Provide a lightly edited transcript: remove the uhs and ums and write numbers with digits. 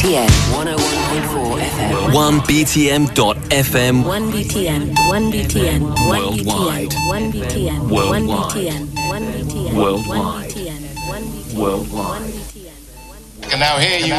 BTN 101.4 FM. 1BTM.FM. 1BTN, 1BTN, 1BTN, Worldwide. 1BTN, Worldwide. 1BTN, 1BTN, Worldwide. 1BTN, 1BTN, Worldwide. 1BTN. Can now hear you